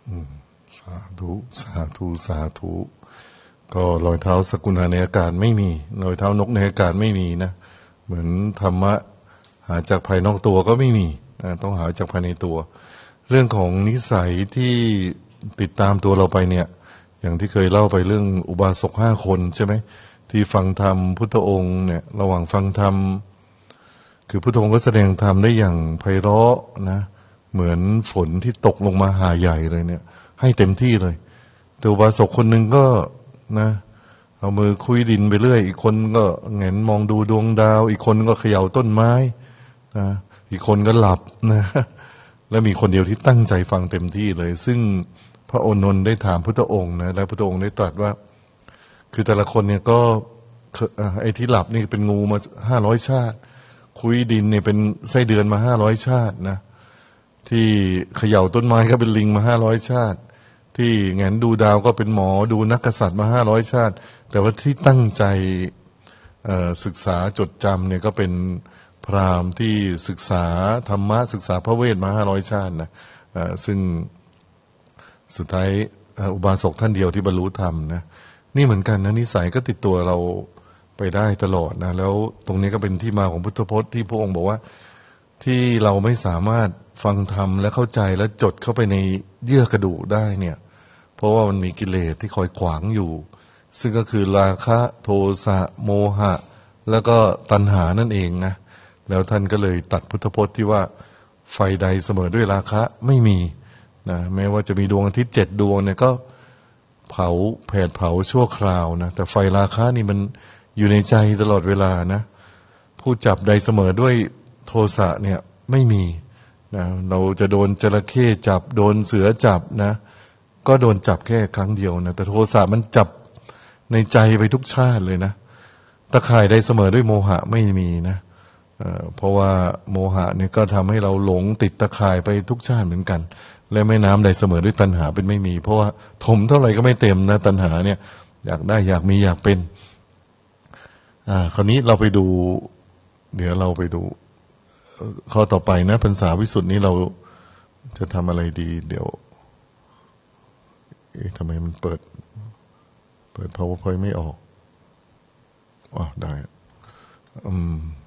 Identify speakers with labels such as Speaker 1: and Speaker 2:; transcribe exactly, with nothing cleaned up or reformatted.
Speaker 1: อืมสาธุสาธุสาธุก็รอยเท้าสกุณาในอากาศไม่มีรอยเท้านกในอากาศไม่มีนะเหมือนธรรมะหาจากภายนอกตัวก็ไม่มีนะต้องหาจากภายในตัวเรื่องของนิสัยที่ติดตามตัวเราไปเนี่ยอย่างที่เคยเล่าไปเรื่องอุบาสกห้าคนใช่ไหมที่ฟังธรรมพุทธองค์เนี่ยระหว่างฟังธรรมคือพุทธองค์ก็แสดงธรรมได้อย่างไพเราะนะเหมือนฝนที่ตกลงมาหาใหญ่เลยเนี่ยให้เต็มที่เลยแต่อุบาสกคนหนึ่งก็นะเอามือคุยดินไปเรื่อยอีกคนก็เงนมองดูดวงดาวอีกคนก็เขย่าต้นไม้นะอีกคนก็หลับนะแล้วมีคนเดียวที่ตั้งใจฟังเต็มที่เลยซึ่งพระโอานนท์ได้ถามพุทธองค์นะแล้วพุทธองค์ได้ตรัสว่าคือแต่ละคนเนี่ยก็ไอ้ที่หลับนี่เป็นงูมาห้าร้อยชาติคุยดินเนี่ยเป็นไส้เดือนมาห้าร้อยชาตินะที่เขย่าต้นไม้ก็เป็นลิงมาห้าร้อยชาติที่แงนดูดาวก็เป็นหมอดูนักกษัตริย์มาห้าร้อยชาติแต่ว่าที่ตั้งใจศึกษาจดจำเนี่ยก็เป็นพราหมณ์ที่ศึกษาธรรมะศึกษาพระเวทมาห้าร้อยชาตินะซึ่งสุดท้ายอุบาสกท่านเดียวที่บรรลุธรรมนะนี่เหมือนกันนะนิสัยก็ติดตัวเราไปได้ตลอดนะแล้วตรงนี้ก็เป็นที่มาของพุทธพจน์ที่พระองค์บอกว่าที่เราไม่สามารถฟังธรรมและเข้าใจและจดเข้าไปในเยื่อกระดูกได้เนี่ยเพราะว่ามันมีกิเลสที่คอยขวางอยู่ซึ่งก็คือราคะโทสะโมหะแล้วก็ตัณหานั่นเองนะแล้วท่านก็เลยตัดพุทธพจน์ที่ว่าไฟใดเสมอด้วยราคะไม่มีนะแม้ว่าจะมีดวงอาทิตย์เจ็ดดวงเนี่ยก็เผาแผดเผาชั่วคราวนะแต่ไฟราคะนี่มันอยู่ในใจตลอดเวลานะผู้จับใดเสมอด้วยโทสะเนี่ยไม่มีนะเราจะโดนจระเข้จับโดนเสือจับนะก็โดนจับแค่ครั้งเดียวนะแต่โทสะมันจับในใจไปทุกชาติเลยนะตะข่ายใดเสมอด้วยโมหะไม่มีนะเอ่อเพราะว่าโมหะเนี่ยก็ทำให้เราหลงติดตะข่ายไปทุกชาติเหมือนกันและแม่น้ำใดเสมอด้วยตัณหาเป็นไม่มีเพราะว่าถมเท่าไหร่ก็ไม่เต็มนะตัณหาเนี่ยอยากได้อยากมีอยากเป็นอ่าคราวนี้เราไปดูเดี๋ยวเราไปดูข้อต่อไปนะพรรษาวิสุทธินี้เราจะทำอะไรดีเดี๋ยวเอ๊ะทำไมมันเปิดเปิด powerpoint ไม่ออกอ๋อได้อืม